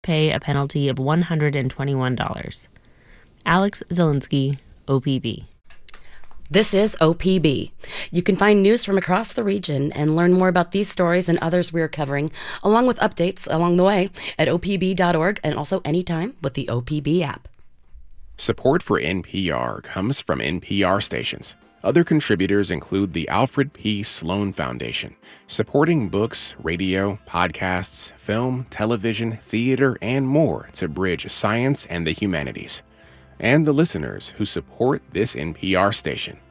pay a penalty of $121. Alex Zielinski, OPB. This is OPB. You can find news from across the region and learn more about these stories and others we are covering, along with updates along the way at opb.org and also anytime with the OPB app. Support for NPR comes from NPR stations. Other contributors include the Alfred P. Sloan Foundation, supporting books, radio, podcasts, film, television, theater, and more to bridge science and the humanities, and the listeners who support this NPR station.